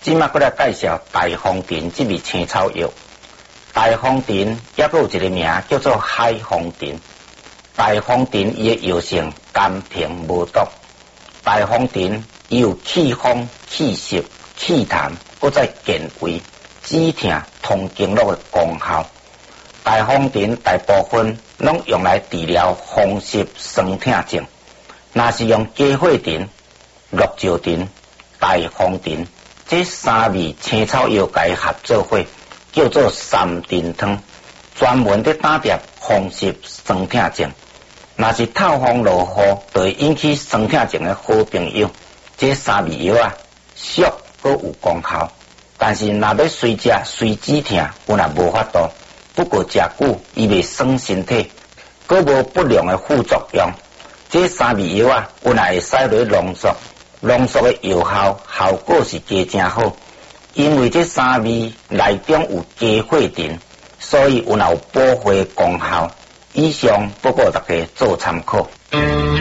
即马过来介绍大风陈这味青草药。大风陈也有一个名叫做海风陈。大风陈伊的药性甘平无毒。大风陈伊有祛风、祛湿、祛痰，搁再健胃、止痛、通经络的功效。大风陈大部分拢用来治疗风湿酸痛症。若是用鸡血陈、鹿石陈、大风陈这三味青草药解合做伙，叫做三陈汤，专门在打点风湿酸痛症。若是透风落雨，就会引起酸痛症的好朋友。这三味药俗搁有功效，但是若要随食随止痛，有若无法度。不过食久，伊袂酸身体，搁无不良的副作用。这三味药有若会使落浓缩，浓缩的药效果是加真好。因为这三味内中有鸡血陈，所以有若有补血功效。以上报告大家做参考。